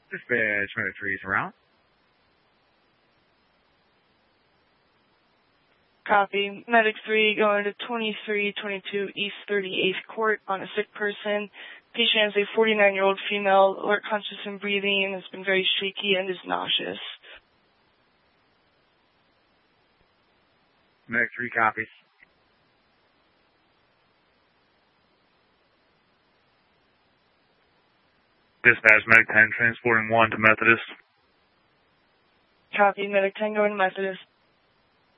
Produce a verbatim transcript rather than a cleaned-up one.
Dispatch, Medic three is around. Copy. Medic three going to twenty-three twenty-two East thirty-eighth Court on a sick person. Patient is a forty-nine-year-old female, alert, conscious, and breathing, and has been very shaky and is nauseous. Medic three copies. Dispatch, Medic ten, transporting one to Methodist. Copy. Medic ten going to Methodist.